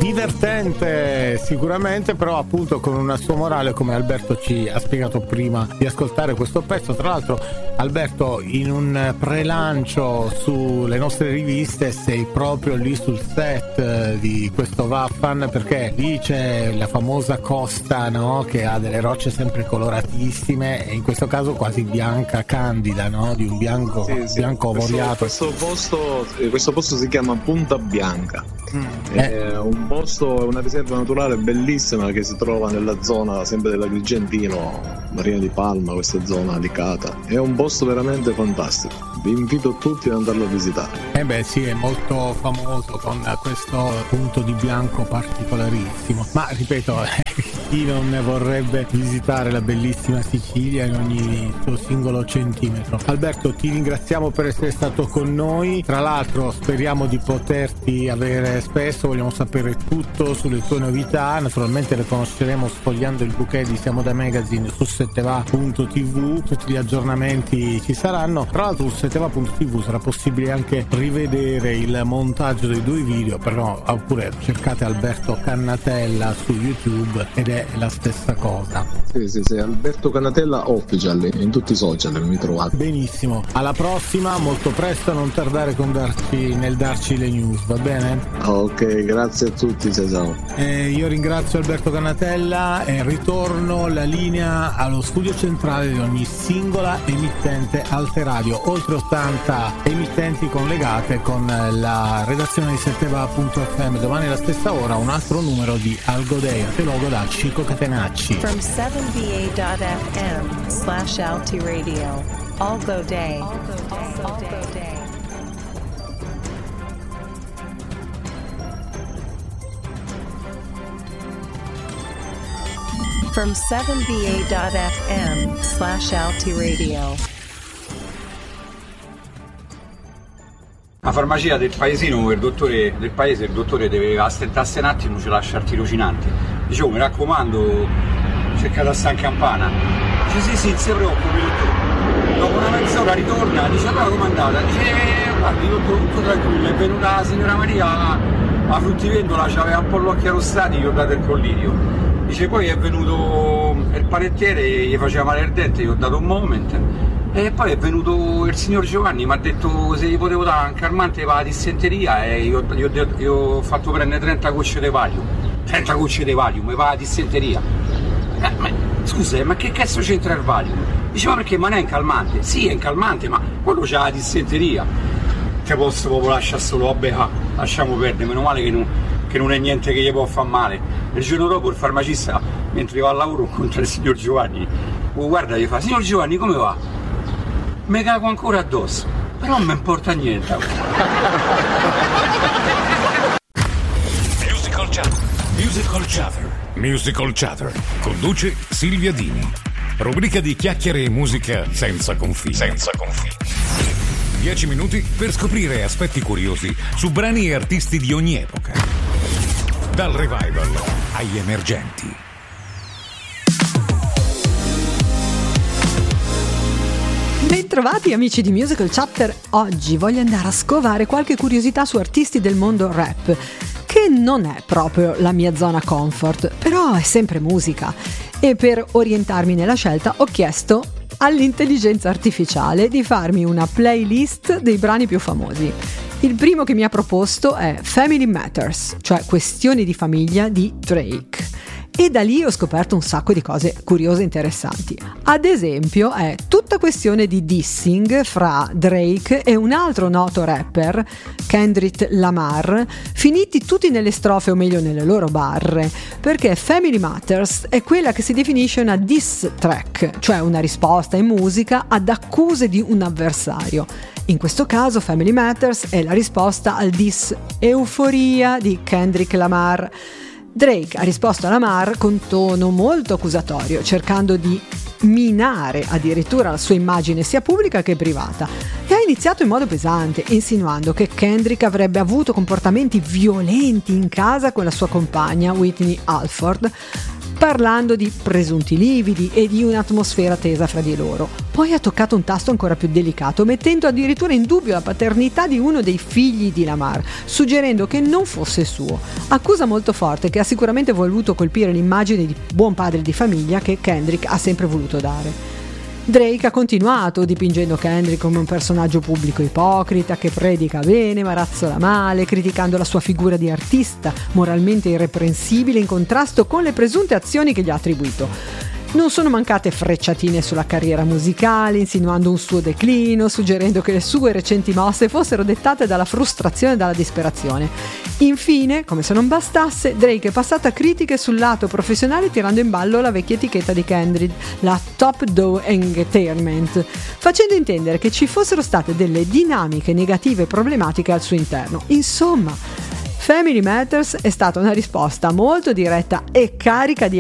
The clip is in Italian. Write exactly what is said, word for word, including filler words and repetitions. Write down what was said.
divertente sicuramente, però appunto con una sua morale, come Alberto ci ha spiegato prima di ascoltare questo pezzo. Tra l'altro Alberto, in un prelancio sulle nostre riviste sei proprio lì sul set di questo Vaffan, perché lì c'è la famosa costa, no? Che ha delle rocce sempre coloratissime e in questo caso quasi bianca candida, no? Di un bianco, sì, sì. bianco avoriato. Questo, questo, posto, questo posto si chiama Punta Bianca. Mm. È un posto, una riserva naturale bellissima che si trova nella zona sempre dell'Agrigentino, Marina di Palma, questa zona di Cata. È un posto veramente fantastico, vi invito tutti ad andarlo a visitare. Eh beh sì, è molto famoso con questo punto di bianco particolarissimo, ma ripeto, chi non ne vorrebbe visitare la bellissima Sicilia in ogni suo singolo centimetro. Alberto, ti ringraziamo per essere stato con noi, tra l'altro speriamo di poterti avere spesso, vogliamo sapere tutto sulle tue novità, naturalmente le conosceremo sfogliando il bouquet di Siamo da Magazine su setteva punto tv, tutti gli aggiornamenti ci saranno. Tra l'altro su setteva punto tv sarà possibile anche rivedere il montaggio dei due video, però oppure cercate Alberto Cannatella su YouTube ed è la stessa cosa. Sì, sì, sì, Alberto Cannatella Official in tutti i social mi trovate. Benissimo, alla prossima, molto presto, non tardare con darci, nel darci le news, va bene? Ok, grazie a tutti, ciao. Eh, io ringrazio Alberto Cannatella e ritorno la linea allo studio centrale di ogni singola emittente Arte Radio, oltre ottanta emittenti collegate con la redazione di setteva punto effe emme. Domani alla stessa ora un altro numero di Algo Day, te logo da Chico Catenacci. From seven v a dot f m slash Alti Radio. Algo Day. Algo Day. Algo Day. From seven v a dot f m slash Alti Radio. La farmacia del paesino, il dottore del paese, il dottore deve astentarsi un attimo, ci lascia il tirocinante. Dicevo, mi raccomando, cercate a San Campana. Dice sì sì, non si preoccupi dottore. Dopo una mezz'ora ritorna, dice allora com'è andata? Dice eh, guardi dottore, tutto tranquillo, è venuta la signora Maria a fruttivendola, c'aveva un po' l'occhio arrostati, gli ho dato il collirio. Dice poi è venuto il panettiere, gli faceva male il dente, gli ho dato un Moment. E poi è venuto il signor Giovanni, mi ha detto se gli potevo dare un calmante per la dissenteria e gli ho, gli ho, gli ho fatto prendere trenta gocce di Valium. trenta gocce di Valium per la dissenteria. Eh, ma, scusa, ma che cazzo c'entra il Valium? Diceva perché ma non è un calmante. Sì, è un calmante, ma quello c'ha la dissenteria. Che posso proprio lasciare solo, vabbè, ah, lasciamo perdere, meno male che non, che non è niente che gli può far male. Il giorno dopo il farmacista, mentre va al lavoro, incontra il signor Giovanni. Oh, guarda, gli fa, signor Giovanni, come va? Mi cago ancora addosso, però non mi importa niente. Musical Chatter. Musical Chatter. Musical Chatter. Conduce Silvia Dini. Rubrica di chiacchiere e musica senza confini. Senza confini. Dieci minuti per scoprire aspetti curiosi su brani e artisti di ogni epoca. Dal revival agli emergenti. Bentrovati amici di Musical Chatter. Oggi voglio andare a scovare qualche curiosità su artisti del mondo rap, che non è proprio la mia zona comfort, però è sempre musica. E per orientarmi nella scelta ho chiesto all'intelligenza artificiale di farmi una playlist dei brani più famosi. Il primo che mi ha proposto è Family Matters, cioè questioni di famiglia di Drake. E da lì ho scoperto un sacco di cose curiose e interessanti. Ad esempio è tutta questione di dissing fra Drake e un altro noto rapper, Kendrick Lamar, finiti tutti nelle strofe o meglio nelle loro barre, perché Family Matters è quella che si definisce una diss track, cioè una risposta in musica ad accuse di un avversario. In questo caso Family Matters è la risposta al diss Euforia di Kendrick Lamar. Drake ha risposto a Lamar con tono molto accusatorio, cercando di minare addirittura la sua immagine sia pubblica che privata, e ha iniziato in modo pesante, insinuando che Kendrick avrebbe avuto comportamenti violenti in casa con la sua compagna Whitney Alford, parlando di presunti lividi e di un'atmosfera tesa fra di loro. Poi ha toccato un tasto ancora più delicato, mettendo addirittura in dubbio la paternità di uno dei figli di Lamar, suggerendo che non fosse suo. Accusa molto forte che ha sicuramente voluto colpire l'immagine di buon padre di famiglia che Kendrick ha sempre voluto dare. Drake ha continuato dipingendo Kendrick come un personaggio pubblico ipocrita che predica bene ma razzola male, criticando la sua figura di artista moralmente irreprensibile in contrasto con le presunte azioni che gli ha attribuito. Non sono mancate frecciatine sulla carriera musicale, insinuando un suo declino, suggerendo che le sue recenti mosse fossero dettate dalla frustrazione e dalla disperazione. Infine, come se non bastasse, Drake è passato a critiche sul lato professionale tirando in ballo la vecchia etichetta di Kendrick, la Top Dog Entertainment, facendo intendere che ci fossero state delle dinamiche negative e problematiche al suo interno. Insomma, Family Matters è stata una risposta molto diretta e carica di